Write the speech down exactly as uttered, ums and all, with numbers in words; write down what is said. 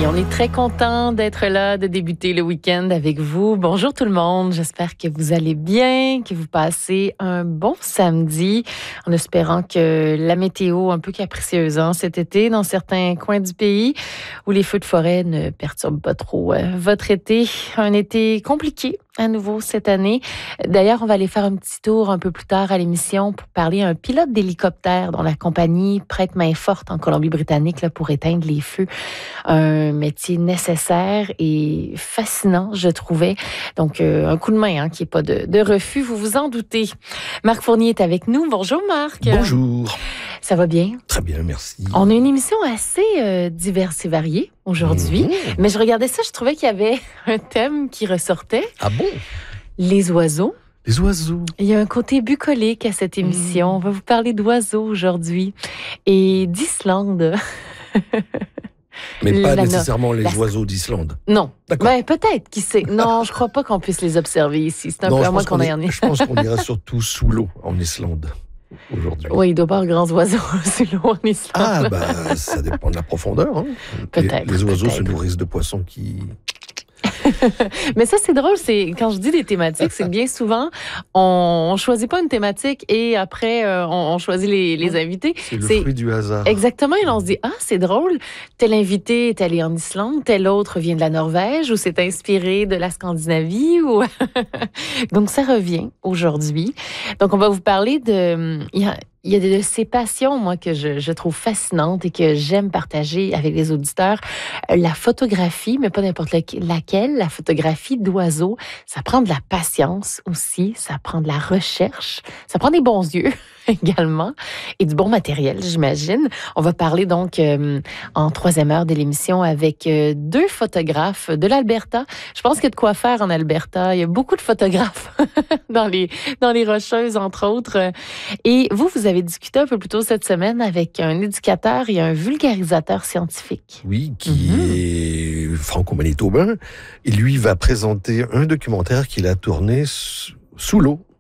Et on est très content d'être là, de débuter le week-end avec vous. Bonjour tout le monde, j'espère que vous allez bien, que vous passez un bon samedi, en espérant que la météo un peu capricieuse hein, cet été dans certains coins du pays où les feux de forêt ne perturbent pas trop euh, votre été. Un été compliqué à nouveau cette année. D'ailleurs, on va aller faire un petit tour un peu plus tard à l'émission pour parler à un pilote d'hélicoptère dont la compagnie prête main forte en Colombie-Britannique là, pour éteindre les feux. Un métier nécessaire et fascinant, je trouvais. Donc, euh, un coup de main hein, qui n'est pas de, de refus, vous vous en doutez. Marc Fournier est avec nous. Bonjour Marc. Bonjour. Ça va bien? Très bien, merci. On a une émission assez euh, diverse et variée aujourd'hui. Mmh. Mais je regardais ça, je trouvais qu'il y avait un thème qui ressortait. Ah bon? Les oiseaux. Les oiseaux. Il y a un côté bucolique à cette émission. Mmh. On va vous parler d'oiseaux aujourd'hui et d'Islande. Mais pas la, nécessairement les la... oiseaux d'Islande. Non. Ben, peut-être, qui sait. Non, je crois pas qu'on puisse les observer ici. C'est un non, peu à moi qu'on est, ait en Je pense qu'on ira surtout sous l'eau en Islande aujourd'hui. Oui, il doit y avoir grands oiseaux sous l'eau en Islande. Ah, ben, ça dépend de la profondeur. Hein. Peut-être. Les, les oiseaux peut-être. se nourrissent de poissons qui... Mais ça, c'est drôle, c'est quand je dis des thématiques, c'est que bien souvent, on, on choisit pas une thématique et après, euh, on, on choisit les, les invités. C'est le c'est... fruit du hasard. Exactement, et là, on se dit, ah, c'est drôle, tel invité est allé en Islande, tel autre vient de la Norvège ou s'est inspiré de la Scandinavie. Ou... Donc, ça revient aujourd'hui. Donc, on va vous parler de... Il y a... Il y a de ces passions, moi, que je, je trouve fascinantes et que j'aime partager avec les auditeurs. La photographie, mais pas n'importe laquelle, la photographie d'oiseaux, ça prend de la patience aussi, ça prend de la recherche, ça prend des bons yeux également et du bon matériel, j'imagine. On va parler donc euh, en troisième heure de l'émission avec euh, deux photographes de l'Alberta. Je pense qu'il y a de quoi faire en Alberta. Il y a beaucoup de photographes dans les, dans les Rocheuses, entre autres. Et vous, vous avez discuté un peu plus tôt cette semaine avec un éducateur et un vulgarisateur scientifique. Oui, qui mm-hmm. est franco-manitobain. Et lui va présenter un documentaire qu'il a tourné sous l'eau